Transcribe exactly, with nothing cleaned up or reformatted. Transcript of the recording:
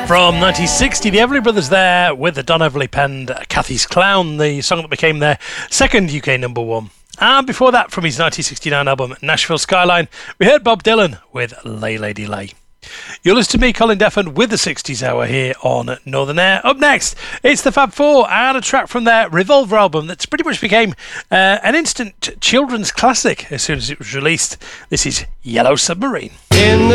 From nineteen sixty, the Everly Brothers there with the Don Everly penned Cathy's Clown, the song that became their second U K number one. And before that, from his nineteen sixty-nine album Nashville Skyline, we heard Bob Dylan with Lay Lady Lay. You're listening to me, Colin Defford, with the sixties Hour here on Northern Air. Up next, it's the Fab Four and a track from their Revolver album that's pretty much became uh, an instant children's classic as soon as it was released. This is Yellow Submarine. In the